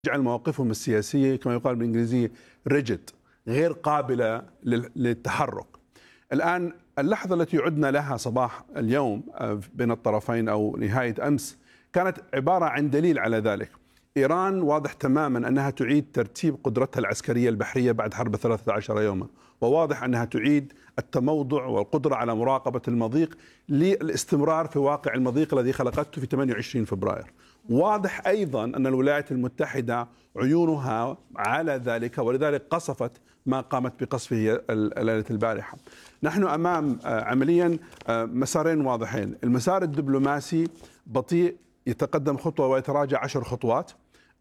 يجعل مواقفهم السياسية كما يقال بالإنجليزية ريجيد، غير قابلة للتحرك. الآن اللحظة التي عدنا لها صباح اليوم بين الطرفين أو نهاية أمس كانت عبارة عن دليل على ذلك. إيران واضح تماما أنها تعيد ترتيب قدرتها العسكرية البحرية بعد حرب 13 يوما، وواضح أنها تعيد التموضع والقدرة على مراقبة المضيق للاستمرار في واقع المضيق الذي خلقته في 28 فبراير. واضح أيضا أن الولايات المتحدة عيونها على ذلك، ولذلك قصفت ما قامت بقصفه ليلة البارحة. نحن أمام عمليا مسارين واضحين. المسار الدبلوماسي بطيء، يتقدم خطوة ويتراجع 10 خطوات.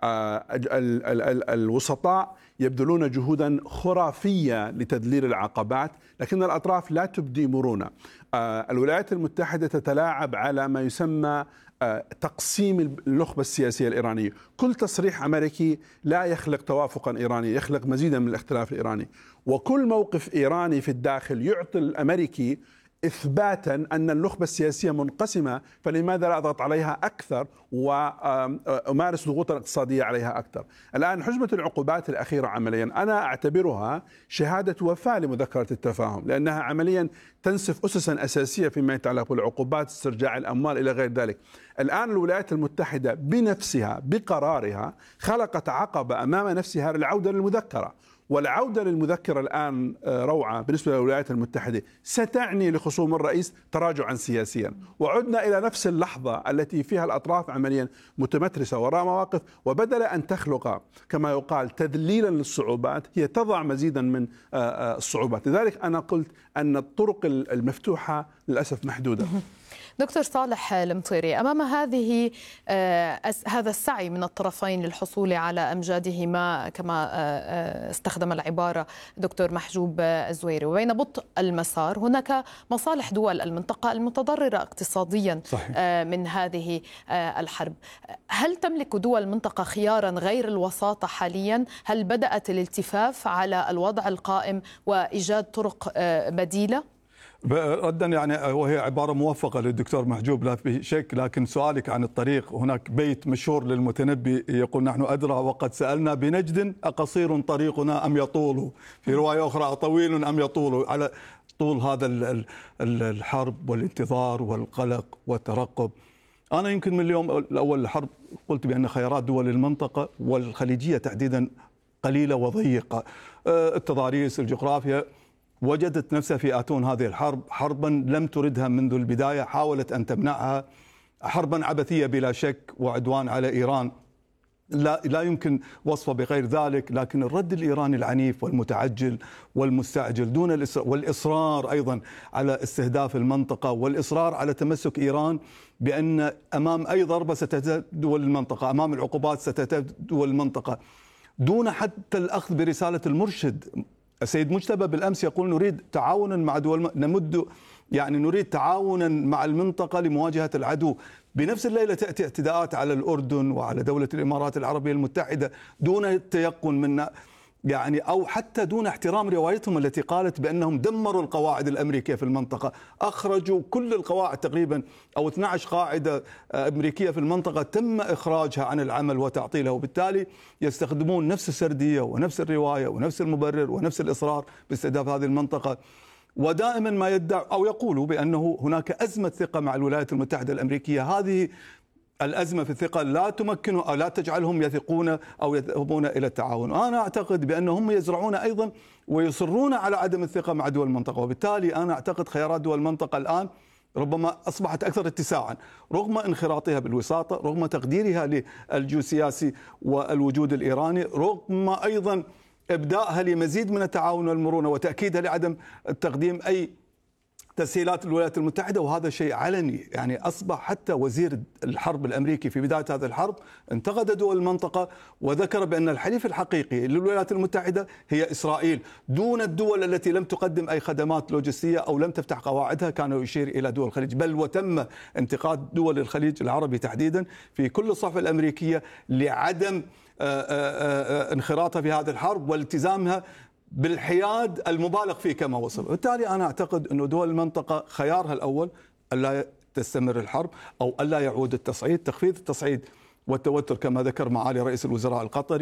الوسطاء يبذلون جهودا خرافية لتذليل العقبات، لكن الأطراف لا تبدي مرونة. الولايات المتحدة تتلاعب على ما يسمى تقسيم النخبة السياسية الإيرانية. كل تصريح أمريكي لا يخلق توافقا إيراني، يخلق مزيدا من الاختلاف الإيراني، وكل موقف إيراني في الداخل يعطي الأمريكي إثباتا أن النخبة السياسية منقسمة، فلماذا لا أضغط عليها أكثر وأمارس ضغوطا اقتصادية عليها أكثر. الآن حزمة العقوبات الأخيرة عمليا أنا أعتبرها شهادة وفاة لمذكرة التفاهم، لأنها عمليا تنسف أسسا أساسية فيما يتعلق بالعقوبات، استرجاع الأموال إلى غير ذلك. الآن الولايات المتحدة بنفسها بقرارها خلقت عقبة أمام نفسها للعودة للمذكرة، والعودة للمذكرة الآن روعة بالنسبة للولايات المتحدة ستعني لخصوم الرئيس تراجعا سياسيا، وعدنا إلى نفس اللحظة التي فيها الأطراف عمليا متمترسة وراء مواقف، وبدل أن تخلق كما يقال تذليلا للصعوبات هي تضع مزيدا من الصعوبات. لذلك أنا قلت أن الطرق المفتوحة للأسف محدودة. دكتور صالح المطيري، أمام هذا السعي من الطرفين للحصول على أمجادهما كما استخدم العبارة دكتور محجوب الزويري، وبين بطء المسار هناك مصالح دول المنطقة المتضررة اقتصاديا من هذه الحرب. هل تملك دول المنطقة خيارا غير الوساطة حاليا؟ هل بدأت الالتفاف على الوضع القائم وإيجاد طرق بديلة؟ ردا يعني وهي عبارة موفقة للدكتور محجوب لا في شك، لكن سؤالك عن الطريق، هناك بيت مشهور للمتنبي يقول: نحن أدرى وقد سألنا بنجد أقصير طريقنا أم يطول، في رواية أخرى أطويل أم يطول. على طول هذا الحرب والانتظار والقلق والترقب. أنا يمكن من اليوم الأول الحرب قلت بأن خيارات دول المنطقة والخليجية تحديدا قليلة وضيقة. التضاريس، الجغرافيا، وجدت نفسها في آتون هذه الحرب، حربا لم تردها منذ البداية، حاولت أن تمنعها، حربا عبثية بلا شك، وعدوان على إيران لا يمكن وصفه بغير ذلك. لكن الرد الإيراني العنيف والمتعجل والمستعجل دون والإصرار أيضا على استهداف المنطقة، والإصرار على تمسك إيران بأن أمام أي ضربة ستهدد دول المنطقة، أمام العقوبات ستهدد دول المنطقة، دون حتى الأخذ برسالة المرشد. السيد مجتبى بالأمس يقول: نريد تعاونا مع دول، نريد تعاونا مع المنطقة لمواجهة العدو. بنفس الليلة تأتي اعتداءات على الأردن وعلى دولة الإمارات العربية المتحدة دون التيقن منا، أو حتى دون احترام روايتهم التي قالت بأنهم دمروا القواعد الأمريكية في المنطقة، أخرجوا كل القواعد تقريبا، أو 12 قاعدة أمريكية في المنطقة تم إخراجها عن العمل وتعطيلها، وبالتالي يستخدمون نفس السردية ونفس الرواية ونفس المبرر ونفس الإصرار باستهداف هذه المنطقة. ودائما ما يدعوا أو يقولوا بأنه هناك أزمة ثقة مع الولايات المتحدة الأمريكية. هذه الأزمة في الثقة لا تمكنه أو لا تجعلهم يثقون أو يذهبون إلى التعاون. أنا أعتقد بأنهم يزرعون أيضا ويصرون على عدم الثقة مع دول المنطقة، وبالتالي أنا أعتقد خيارات دول المنطقة الآن ربما أصبحت أكثر اتساعا، رغم انخراطها بالوساطة، رغم تقديرها للجيوسياسي والوجود الإيراني، رغم أيضا إبداءها لمزيد من التعاون والمرونة وتأكيدها لعدم تقديم أي تسهيلات الولايات المتحدة. وهذا شيء علني، أصبح حتى وزير الحرب الأمريكي في بداية هذه الحرب انتقد دول المنطقة وذكر بأن الحليف الحقيقي للولايات المتحدة هي إسرائيل، دون الدول التي لم تقدم أي خدمات لوجستية أو لم تفتح قواعدها. كان يشير إلى دول الخليج، بل وتم انتقاد دول الخليج العربي تحديدا في كل الصحف الأمريكية لعدم انخراطها في هذه الحرب والتزامها بالحياد المبالغ فيه كما وصل. بالتالي أنا أعتقد أن دول المنطقة خيارها الأول ألا تستمر الحرب، أو ألا يعود التصعيد، تخفيض التصعيد والتوتر كما ذكر معالي رئيس الوزراء القطري.